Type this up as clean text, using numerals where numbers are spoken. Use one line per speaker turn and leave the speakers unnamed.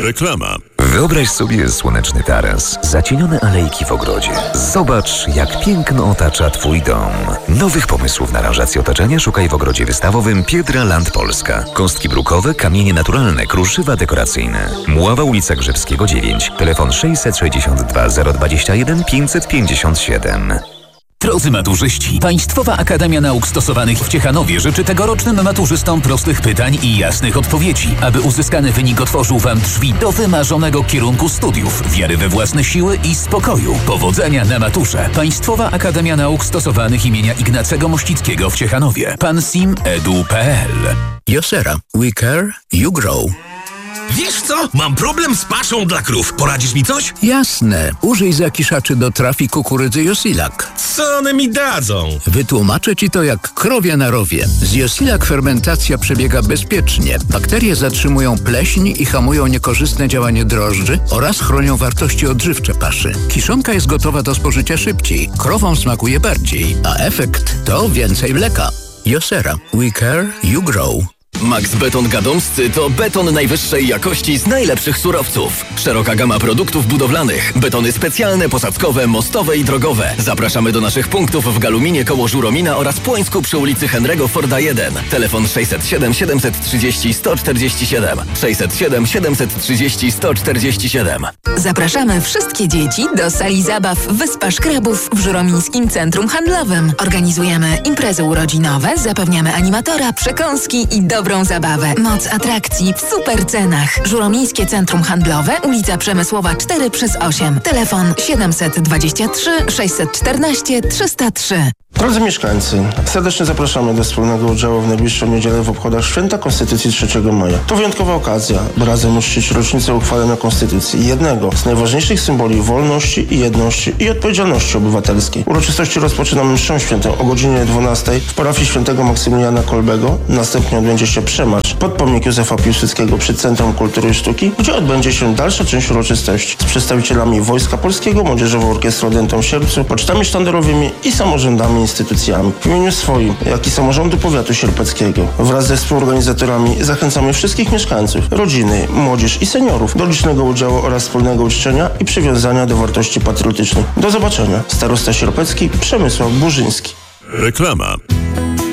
Reklama.
Wyobraź sobie słoneczny taras, zacienione alejki w ogrodzie. Zobacz, jak piękno otacza Twój dom. Nowych pomysłów na aranżację otoczenia szukaj w ogrodzie wystawowym Piedra Land Polska. Kostki brukowe, kamienie naturalne, kruszywa dekoracyjne. Mława ulica Grzebskiego 9. Telefon 662 021 557.
Drodzy maturzyści, Państwowa Akademia Nauk Stosowanych w Ciechanowie życzy tegorocznym maturzystom prostych pytań i jasnych odpowiedzi, aby uzyskany wynik otworzył Wam drzwi do wymarzonego kierunku studiów, wiary we własne siły i spokoju. Powodzenia na maturze. Państwowa Akademia Nauk Stosowanych imienia Ignacego Mościckiego w Ciechanowie. pansim.edu.pl.
Josera. We care, you grow.
Wiesz co? Mam problem z paszą dla krów. Poradzisz mi coś?
Jasne. Użyj zakiszaczy do trafi kukurydzy Josilak.
Co one mi dadzą?
Wytłumaczę Ci to jak krowie na rowie. Z Josilak fermentacja przebiega bezpiecznie. Bakterie zatrzymują pleśń i hamują niekorzystne działanie drożdży oraz chronią wartości odżywcze paszy. Kiszonka jest gotowa do spożycia szybciej. Krowom smakuje bardziej, a efekt to więcej mleka. Josera. We care, you grow.
Max Beton Gadomscy to beton najwyższej jakości z najlepszych surowców. Szeroka gama produktów budowlanych. Betony specjalne, posadzkowe, mostowe i drogowe. Zapraszamy do naszych punktów w Galuminie koło Żuromina oraz Płońsku przy ulicy Henry'ego Forda 1. Telefon 607 730 147. 607 730 147.
Zapraszamy wszystkie dzieci do sali zabaw Wyspa Szkrabów w Żuromińskim Centrum Handlowym. Organizujemy imprezy urodzinowe, zapewniamy animatora, przekąski i dobrą zabawę. Moc atrakcji w super cenach. Żuromińskie Centrum Handlowe, ulica Przemysłowa 4/8. Telefon 723 614 303.
Drodzy mieszkańcy, serdecznie zapraszamy do wspólnego udziału w najbliższą niedzielę w obchodach Święta Konstytucji 3 maja. To wyjątkowa okazja, by razem uczcić rocznicę uchwalenia Konstytucji, jednego z najważniejszych symboli wolności i jedności i odpowiedzialności obywatelskiej. Uroczystości rozpoczynamy mszą świętą o godzinie 12 w parafii świętego Maksymiliana Kolbego. Następnie odbędzie się przemarsz pod pomnik Józefa Piłsudskiego przy Centrum Kultury i Sztuki, gdzie odbędzie się dalsza część uroczystości z przedstawicielami Wojska Polskiego, Młodzieżową Orkiestrą Dętą w Sierpcu, pocztami sztandarowymi i samorządami instytucjami. W imieniu swoim, jak i samorządu powiatu sierpeckiego wraz ze współorganizatorami zachęcamy wszystkich mieszkańców, rodziny, młodzież i seniorów do licznego udziału oraz wspólnego uczczenia i przywiązania do wartości patriotycznych. Do zobaczenia. Starosta sierpecki Przemysław Burzyński.
Reklama.